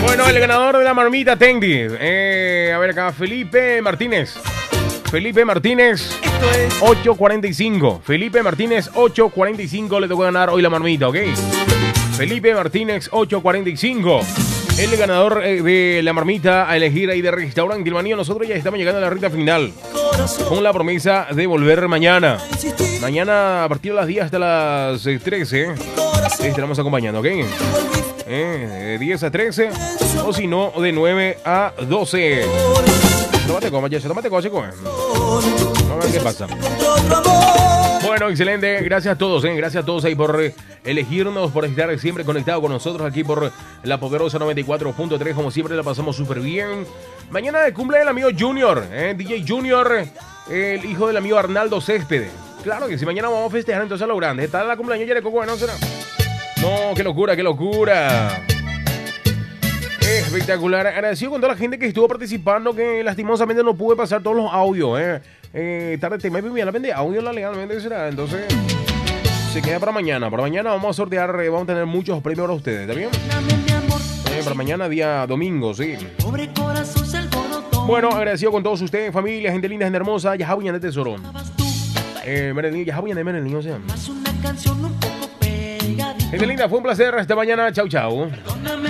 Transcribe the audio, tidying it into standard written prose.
Bueno, el ganador de la marmita Tendi. A ver acá, Felipe Martínez. Felipe Martínez, 8.45. Felipe Martínez, 8.45. Le tocó ganar hoy la marmita, ¿ok? Felipe Martínez, 8.45. El ganador de la marmita a elegir ahí de Restaurante Ilmanía. Nosotros ya estamos llegando a la recta final con la promesa de volver mañana. Mañana a partir de las 10 hasta las 13 estaremos acompañando, ¿ok? De 10 a 13 o si no de 9 a 12. Tómate coma, Jesse, tómate coma, chico. Vamos a ver qué pasa. Bueno, excelente. Gracias a todos, gracias a todos ahí por elegirnos, por estar siempre conectados con nosotros aquí por la poderosa 94.3. Como siempre la pasamos súper bien. Mañana de cumple el amigo Junior, DJ Junior, el hijo del amigo Arnaldo Céspedes. Claro que si mañana vamos a festejar entonces a lo grande. Está la cumpleaños ya de Coco, ¿no será? No, qué locura, qué locura. Espectacular. Agradecido con toda la gente que estuvo participando, que lastimosamente no pude pasar todos los audios. Tarde te me la vende audio legalmente será. Entonces se queda para mañana. Para mañana vamos a sortear, vamos a tener muchos premios para ustedes, ¿está bien? Para mañana día domingo, sí. Bueno, agradecido con todos ustedes, familia, gente linda, gente hermosa. Ya de tesoro. Gente linda, fue un placer. Hasta mañana. Chau, chau.